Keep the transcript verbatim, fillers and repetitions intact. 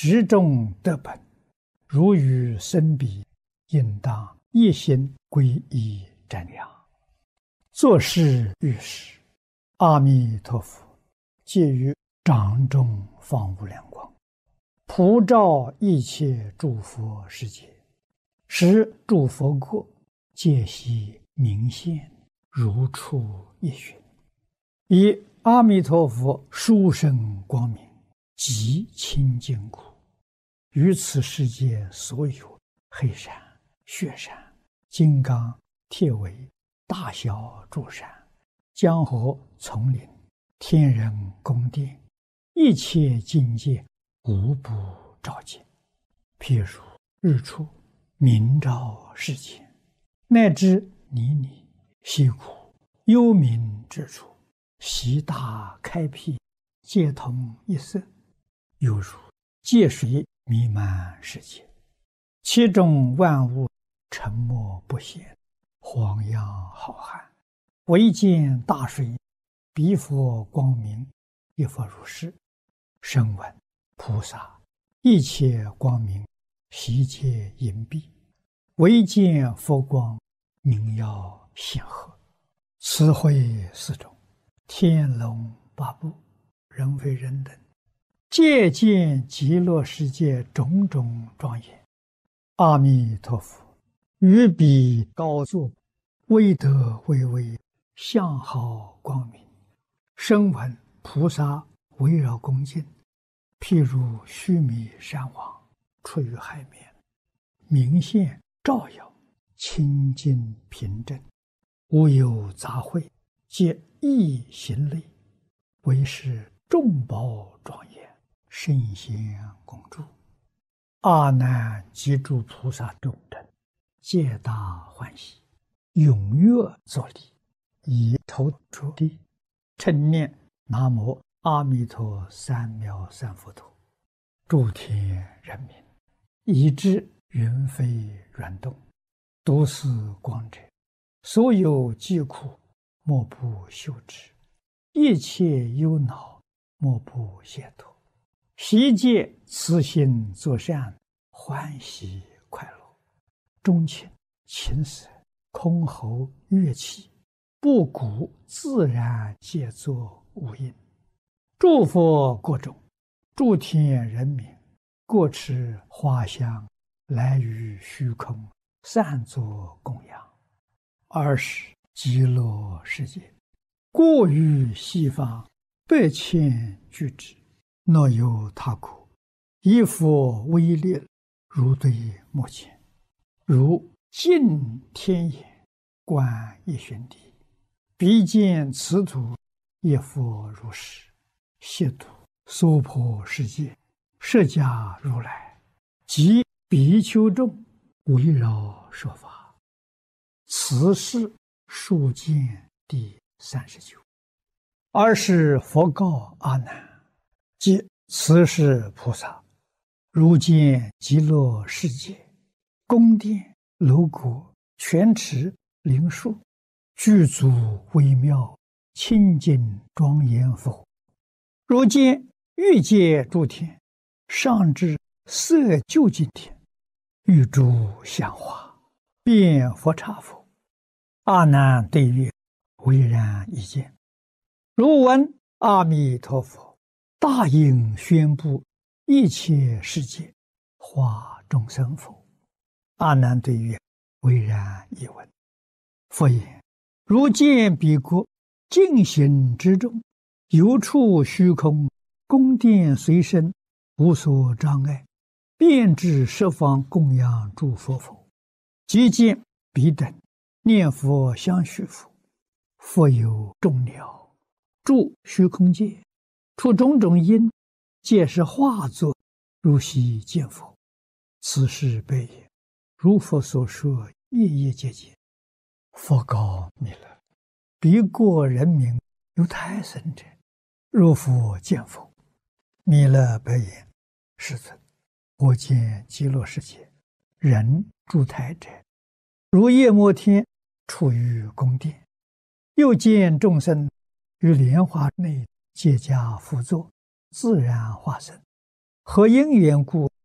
执中得本，如与生彼，应当一心归依瞻仰。作事遇事，阿弥陀佛借于掌中放无量光，普照一切诸佛世界，使诸佛国皆悉明现，如出一寻。以阿弥陀佛殊胜光明极清净故，于此世界所有黑山、雪山、金刚、铁围、大小诸山、江河、丛林、天人宫殿，一切境界无不照见。譬如日出明照世间，乃至泥泞溪谷幽冥之处，悉大开辟，皆通一色，犹如界水弥漫世界，其中万物沉默不显，荒洋浩瀚，唯见大水，彼佛光明，亦复如是。声闻菩萨一切光明，悉皆隐蔽，唯见佛光明耀显赫。此会四种，天龙八部，人非人等，皆见极乐世界种种庄严。阿弥陀佛于彼高坐，威德巍巍，相好光明。声闻菩萨围绕恭敬，譬如须弥山王出于海面，明现照耀，清净平正，无有杂秽，皆一行类，为是众宝庄严，圣贤共住。阿难及诸菩萨众等，皆大欢喜，踊跃作礼，以头着地，称念南无阿弥陀三藐三菩提。诸天人民，以至云飞软动，都是光者，所有疾苦莫不休止，一切忧恼莫不解脱，悉皆慈心作善，欢喜快乐。钟磬、琴瑟、箜篌、乐器，不鼓自然皆作无音。诸佛国中，诸天人民，各持花香，来于虚空，散作供养。二是极乐世界，过于西方百千俱胝，若有他国，以佛威力，如对目前，如尽天眼，观一旬地，彼见此土，亦复如是。悉土娑婆世界，释迦如来及比丘众围绕说法。此是数见第三十九。二是佛告阿难，即此是菩萨，如见极乐世界，宫殿楼阁、泉池灵树，具足微妙，清净庄严佛。如见欲界诸天，上至色究竟天，欲诸香花，遍佛刹佛。阿难对曰：唯然一见。如闻阿弥陀佛大应宣布一切世界，化众生否？阿难对曰：唯然一闻。佛言：如见彼国净行之中，游处虚空，宫殿随身，无所障碍，遍至十方供养诸佛否？即见彼等念佛相续佛，佛有众鸟住虚空界，出种种因，皆是化作，如悉见佛。此是悲也。如佛所说，夜夜皆见。佛告弥勒：彼国人民有胎生者，若复见佛。弥勒白言：世尊，我见极乐世界人住胎者，如夜摩天处于宫殿，又见众生于莲花内皆加趺坐，自然化身， 何因缘故